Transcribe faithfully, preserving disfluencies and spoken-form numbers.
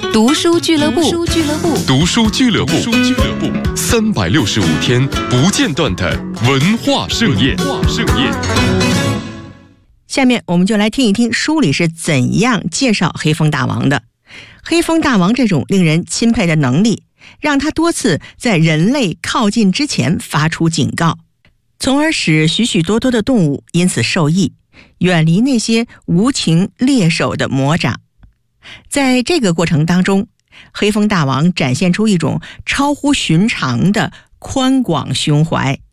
读书俱乐部， 读书俱乐部， 读书俱乐部，读书俱乐部，三百六十五天不间断的文化盛宴。文化盛宴。 下面我们就来听一听书里是怎样介绍黑风大王的。黑风大王这种令人钦佩的能力，让他多次在人类靠近之前发出警告，从而使许许多多的动物因此受益，远离那些无情猎手的魔掌。在这个过程当中，黑风大王展现出一种超乎寻常的宽广胸怀。